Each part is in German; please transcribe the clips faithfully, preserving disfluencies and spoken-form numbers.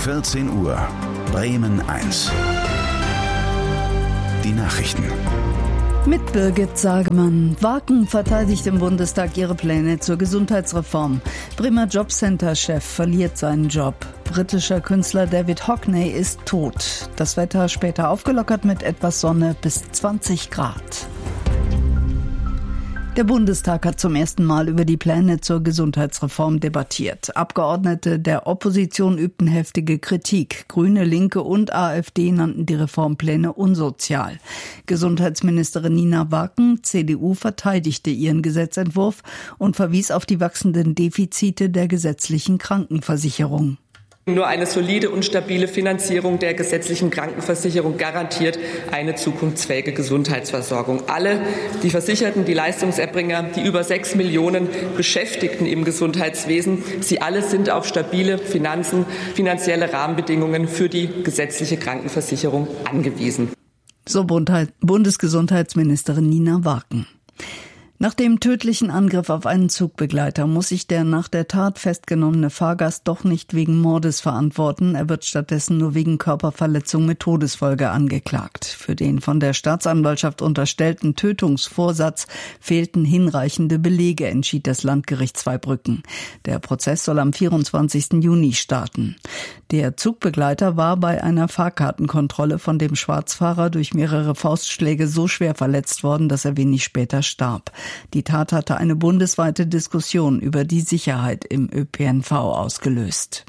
vierzehn Uhr, Bremen eins. Die Nachrichten. Mit Birgit Sagemann. Waken verteidigt im Bundestag ihre Pläne zur Gesundheitsreform. Bremer Jobcenter-Chef verliert seinen Job. Britischer Künstler David Hockney ist tot. Das Wetter später aufgelockert mit etwas Sonne bis zwanzig Grad. Der Bundestag hat zum ersten Mal über die Pläne zur Gesundheitsreform debattiert. Abgeordnete der Opposition übten heftige Kritik. Grüne, Linke und AfD nannten die Reformpläne unsozial. Gesundheitsministerin Nina Waken, C D U, verteidigte ihren Gesetzentwurf und verwies auf die wachsenden Defizite der gesetzlichen Krankenversicherung. Nur eine solide und stabile Finanzierung der gesetzlichen Krankenversicherung garantiert eine zukunftsfähige Gesundheitsversorgung. Alle, die Versicherten, die Leistungserbringer, die über sechs Millionen Beschäftigten im Gesundheitswesen, sie alle sind auf stabile Finanzen, finanzielle Rahmenbedingungen für die gesetzliche Krankenversicherung angewiesen. So Bundesgesundheitsministerin Nina Waken. Nach dem tödlichen Angriff auf einen Zugbegleiter muss sich der nach der Tat festgenommene Fahrgast doch nicht wegen Mordes verantworten. Er wird stattdessen nur wegen Körperverletzung mit Todesfolge angeklagt. Für den von der Staatsanwaltschaft unterstellten Tötungsvorsatz fehlten hinreichende Belege, entschied das Landgericht Zweibrücken. Der Prozess soll am vierundzwanzigsten Juni starten. Der Zugbegleiter war bei einer Fahrkartenkontrolle von dem Schwarzfahrer durch mehrere Faustschläge so schwer verletzt worden, dass er wenig später starb. Die Tat hatte eine bundesweite Diskussion über die Sicherheit im Ö P N V ausgelöst.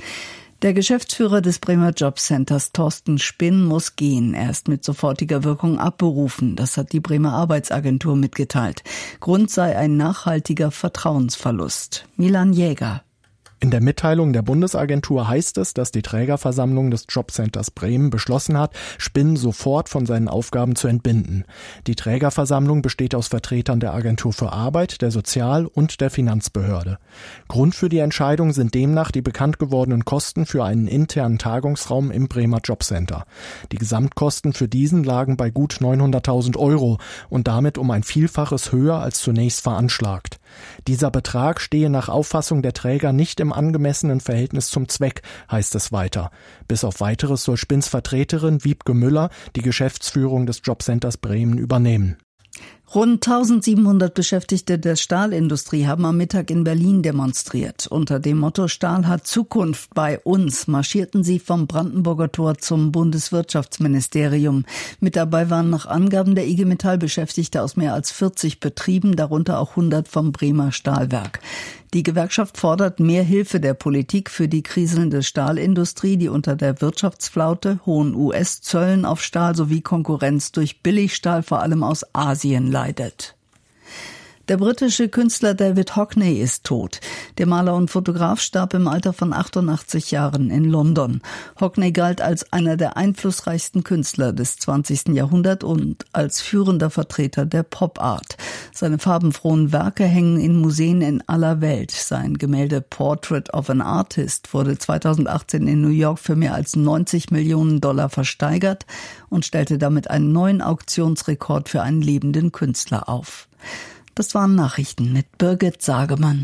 Der Geschäftsführer des Bremer Jobcenters, Thorsten Spinn, muss gehen. Er ist mit sofortiger Wirkung abberufen. Das hat die Bremer Arbeitsagentur mitgeteilt. Grund sei ein nachhaltiger Vertrauensverlust. Milan Jäger. In der Mitteilung der Bundesagentur heißt es, dass die Trägerversammlung des Jobcenters Bremen beschlossen hat, Spinn sofort von seinen Aufgaben zu entbinden. Die Trägerversammlung besteht aus Vertretern der Agentur für Arbeit, der Sozial- und der Finanzbehörde. Grund für die Entscheidung sind demnach die bekannt gewordenen Kosten für einen internen Tagungsraum im Bremer Jobcenter. Die Gesamtkosten für diesen lagen bei gut neunhunderttausend Euro und damit um ein Vielfaches höher als zunächst veranschlagt. Dieser Betrag stehe nach Auffassung der Träger nicht im angemessenen Verhältnis zum Zweck, heißt es weiter. Bis auf Weiteres soll Spinns Vertreterin Wiebke Müller die Geschäftsführung des Jobcenters Bremen übernehmen. Rund eintausendsiebenhundert Beschäftigte der Stahlindustrie haben am Mittag in Berlin demonstriert. Unter dem Motto Stahl hat Zukunft bei uns marschierten sie vom Brandenburger Tor zum Bundeswirtschaftsministerium. Mit dabei waren nach Angaben der I G Metall Beschäftigte aus mehr als vierzig Betrieben, darunter auch hundert vom Bremer Stahlwerk. Die Gewerkschaft fordert mehr Hilfe der Politik für die kriselnde Stahlindustrie, die unter der Wirtschaftsflaute, hohen U S-Zöllen auf Stahl sowie Konkurrenz durch Billigstahl vor allem aus Asien leidet. Der britische Künstler David Hockney ist tot. Der Maler und Fotograf starb im Alter von achtundachtzig Jahren in London. Hockney galt als einer der einflussreichsten Künstler des zwanzigsten Jahrhunderts und als führender Vertreter der Pop-Art. Seine farbenfrohen Werke hängen in Museen in aller Welt. Sein Gemälde Portrait of an Artist wurde zweitausendachtzehn in New York für mehr als neunzig Millionen Dollar versteigert und stellte damit einen neuen Auktionsrekord für einen lebenden Künstler auf. Das waren Nachrichten mit Birgit Sagemann.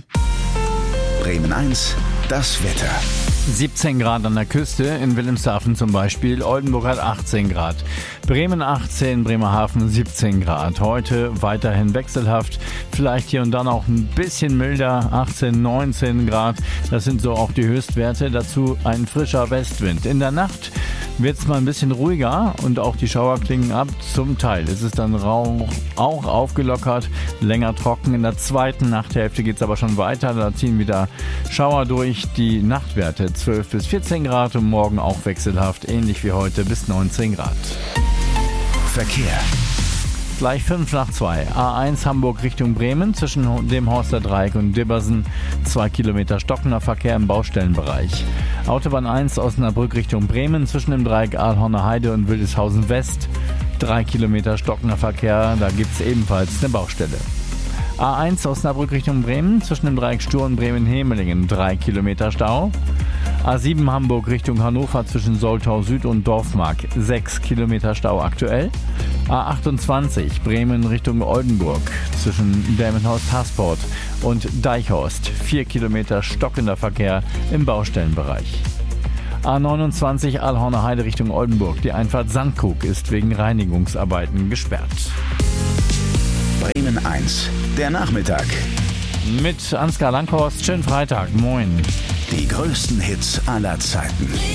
Bremen eins, das Wetter. siebzehn Grad an der Küste, in Wilhelmshaven zum Beispiel. Oldenburg hat achtzehn Grad. Bremen achtzehn, Bremerhaven siebzehn Grad. Heute weiterhin wechselhaft. Vielleicht hier und dann auch ein bisschen milder. achtzehn, neunzehn Grad. Das sind so auch die Höchstwerte. Dazu ein frischer Westwind. In der Nacht wird es mal ein bisschen ruhiger und auch die Schauer klingen ab. Zum Teil ist es dann Rauch auch aufgelockert, länger trocken. In der zweiten Nachthälfte geht es aber schon weiter. Da ziehen wieder Schauer durch. Die Nachtwerte zwölf bis vierzehn Grad und morgen auch wechselhaft, ähnlich wie heute bis neunzehn Grad. Verkehr. Gleich fünf nach zwei. A eins Hamburg Richtung Bremen zwischen dem Horster Dreieck und Dibbersen. Zwei Kilometer stockender Verkehr im Baustellenbereich. Autobahn eins Osnabrück Richtung Bremen zwischen dem Dreieck Ahlhorner Heide und Wildeshausen West. Drei Kilometer stockender Verkehr, da gibt es ebenfalls eine Baustelle. A eins Osnabrück Richtung Bremen zwischen dem Dreieck Stur und Bremen-Hemelingen. Drei Kilometer Stau. A sieben Hamburg Richtung Hannover zwischen Soltau Süd und Dorfmark. Sechs Kilometer Stau aktuell. A achtundzwanzig Bremen Richtung Oldenburg zwischen Delmenhorst-Hasport und Deichhorst. Vier Kilometer stockender Verkehr im Baustellenbereich. A neunundzwanzig Allhorner Heide Richtung Oldenburg. Die Einfahrt Sandkrug ist wegen Reinigungsarbeiten gesperrt. Bremen eins, der Nachmittag. Mit Ansgar Langhorst. Schönen Freitag. Moin. Die größten Hits aller Zeiten.